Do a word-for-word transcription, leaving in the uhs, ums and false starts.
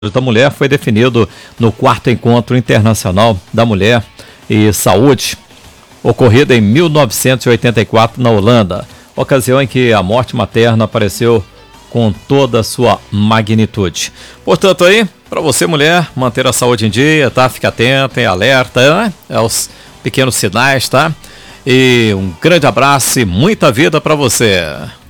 da Mulher foi definido no quarto Encontro Internacional da Mulher e Saúde, ocorrido em mil novecentos e oitenta e quatro na Holanda, ocasião em que a morte materna apareceu com toda a sua magnitude. Portanto, aí, para você, mulher, manter a saúde em dia, tá? Fique atenta e alerta, né? Aos pequenos sinais, tá? E um grande abraço e muita vida para você.